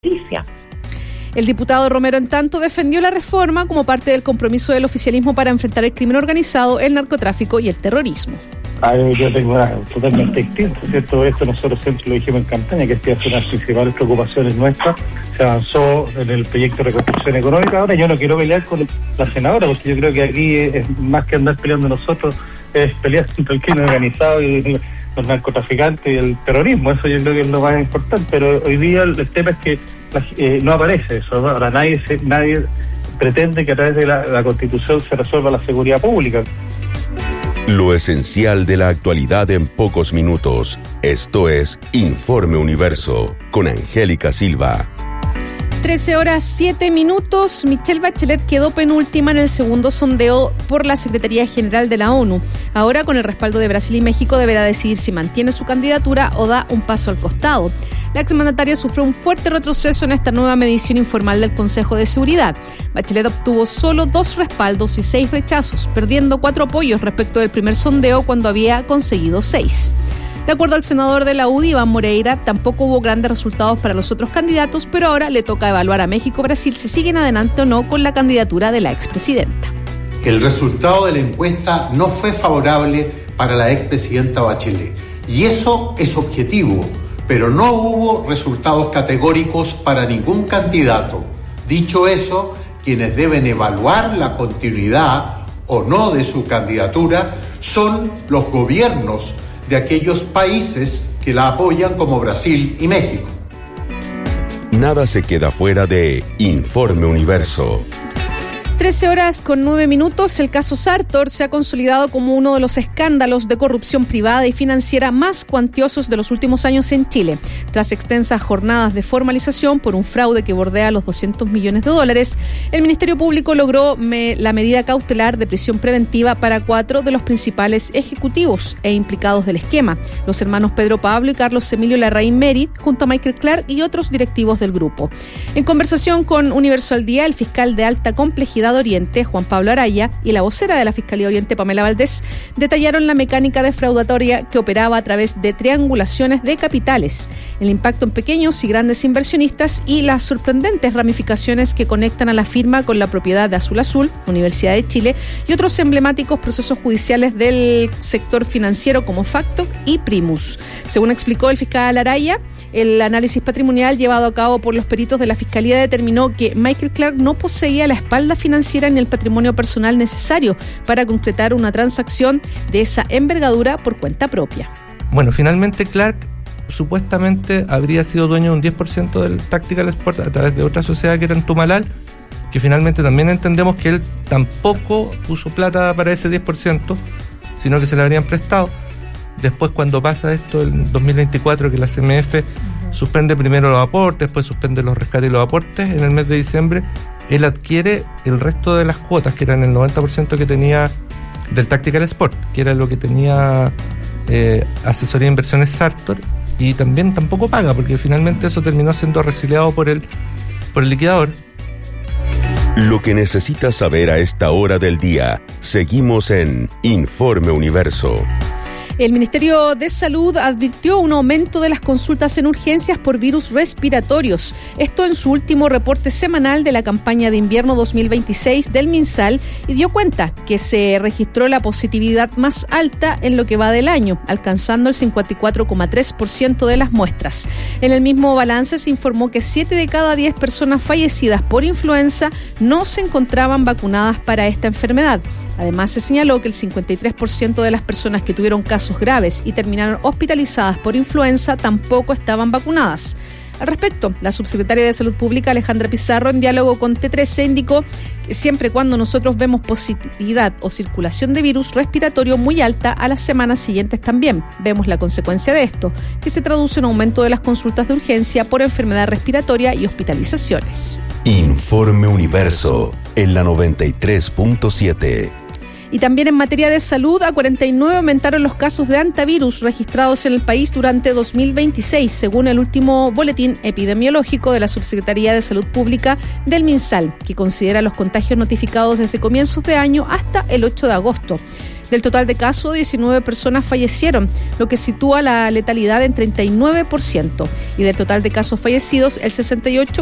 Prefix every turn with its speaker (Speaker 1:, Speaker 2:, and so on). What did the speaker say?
Speaker 1: justicia.
Speaker 2: El diputado Romero, en tanto, defendió la reforma como parte del compromiso del oficialismo para enfrentar el crimen organizado, el narcotráfico y el terrorismo.
Speaker 3: Yo tengo una totalmente distinta, ¿cierto? Esto nosotros siempre lo dijimos en campaña, que esta es una de las principales preocupaciones nuestras. Se avanzó en el proyecto de reconstrucción económica. Ahora yo no quiero pelear con la senadora, porque yo creo que aquí es más que andar peleando nosotros, es pelear contra el crimen organizado y los narcotraficantes y el terrorismo. Eso yo creo que es lo más importante, pero hoy día el tema es que no aparece eso, ¿no? Ahora nadie pretende que a través de la Constitución se resuelva la seguridad pública.
Speaker 4: Lo esencial de la actualidad en pocos minutos. Esto es Informe Universo, con Angélica Silva.
Speaker 2: 13:07. Michelle Bachelet quedó penúltima en el segundo sondeo por la Secretaría General de la ONU. Ahora, con el respaldo de Brasil y México, deberá decidir si mantiene su candidatura o da un paso al costado. La exmandataria sufrió un fuerte retroceso en esta nueva medición informal del Consejo de Seguridad. Bachelet obtuvo solo 2 respaldos y 6 rechazos, perdiendo 4 apoyos respecto del primer sondeo cuando había conseguido 6. De acuerdo al senador de la UDI, Iván Moreira, tampoco hubo grandes resultados para los otros candidatos, pero ahora le toca evaluar a México y Brasil si siguen adelante o no con la candidatura de la expresidenta.
Speaker 5: El resultado de la encuesta no fue favorable para la expresidenta Bachelet, y eso es objetivo, pero no hubo resultados categóricos para ningún candidato. Dicho eso, quienes deben evaluar la continuidad o no de su candidatura son los gobiernos de aquellos países que la apoyan, como Brasil y México.
Speaker 4: Nada se queda fuera de Informe Universo.
Speaker 2: 13:09. El caso Sartor se ha consolidado como uno de los escándalos de corrupción privada y financiera más cuantiosos de los últimos años en Chile. Tras extensas jornadas de formalización por un fraude que bordea los $200 millones, el Ministerio Público logró la medida cautelar de prisión preventiva para 4 de los principales ejecutivos e implicados del esquema, los hermanos Pedro Pablo y Carlos Emilio Larraín Meri, junto a Michael Clark y otros directivos del grupo. En conversación con Universo al Día, el fiscal de alta complejidad Oriente, Juan Pablo Araya, y la vocera de la Fiscalía Oriente, Pamela Valdés, detallaron la mecánica defraudatoria que operaba a través de triangulaciones de capitales, el impacto en pequeños y grandes inversionistas y las sorprendentes ramificaciones que conectan a la firma con la propiedad de Azul Azul, Universidad de Chile, y otros emblemáticos procesos judiciales del sector financiero como Factor y Primus. Según explicó el fiscal Araya, el análisis patrimonial llevado a cabo por los peritos de la Fiscalía determinó que Michael Clark no poseía la espalda financiera ni el patrimonio personal necesario para concretar una transacción de esa envergadura por cuenta propia.
Speaker 6: Bueno, finalmente Clark supuestamente habría sido dueño de un 10% del Tactical Sport a través de otra sociedad que era en Tumalal, que finalmente también entendemos que él tampoco puso plata para ese 10%, sino que se le habrían prestado. Después, cuando pasa esto en 2024, que la CMF suspende primero los aportes, después suspende los rescates y los aportes, en el mes de diciembre él adquiere el resto de las cuotas, que eran el 90% que tenía del Tactical Sport, que era lo que tenía asesoría de inversiones Sartor, y también tampoco paga, porque finalmente eso terminó siendo resiliado por el liquidador.
Speaker 4: Lo que necesitas saber a esta hora del día. Seguimos en Informe Universo.
Speaker 2: El Ministerio de Salud advirtió un aumento de las consultas en urgencias por virus respiratorios. Esto en su último reporte semanal de la campaña de invierno 2026 del MinSal, y dio cuenta que se registró la positividad más alta en lo que va del año, alcanzando el 54,3% de las muestras. En el mismo balance se informó que 7 de cada 10 personas fallecidas por influenza no se encontraban vacunadas para esta enfermedad. Además, se señaló que el 53% de las personas que tuvieron casos graves y terminaron hospitalizadas por influenza tampoco estaban vacunadas. Al respecto, la subsecretaria de Salud Pública, Alejandra Pizarro, en diálogo con T13, indicó que siempre cuando nosotros vemos positividad o circulación de virus respiratorio muy alta, a las semanas siguientes también vemos la consecuencia de esto, que se traduce en aumento de las consultas de urgencia por enfermedad respiratoria y hospitalizaciones.
Speaker 4: Informe Universo, en la 93.7.
Speaker 2: Y también en materia de salud, a 49 aumentaron los casos de hantavirus registrados en el país durante 2026, según el último boletín epidemiológico de la Subsecretaría de Salud Pública del MinSal, que considera los contagios notificados desde comienzos de año hasta el 8 de agosto. Del total de casos, 19 personas fallecieron, lo que sitúa la letalidad en 39%. Y del total de casos fallecidos, el 68